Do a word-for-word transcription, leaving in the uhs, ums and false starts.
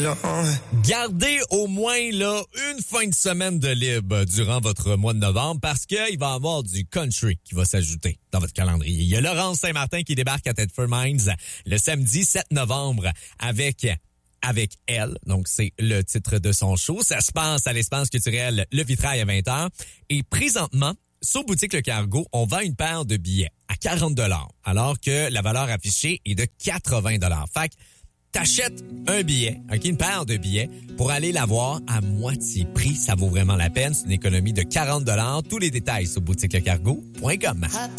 Gardez au moins là une fin de semaine de libre durant votre mois de novembre parce qu'il va y avoir du country qui va s'ajouter dans votre calendrier. Il y a Laurence Saint-Martin qui débarque à Thetford Mines le samedi sept novembre avec avec elle. Donc, c'est le titre de son show. Ça se passe à l'espace culturel Le Vitrail à vingt heures. Et présentement, sur Boutique Le Cargo, on vend une paire de billets à quarante dollars alors que la valeur affichée est de quatre-vingts dollars. Fait que t'achètes un billet, ok, une paire de billets pour aller la voir à moitié prix. Ça vaut vraiment la peine. C'est une économie de quarante dollars. Tous les détails sur boutique le cargo point com.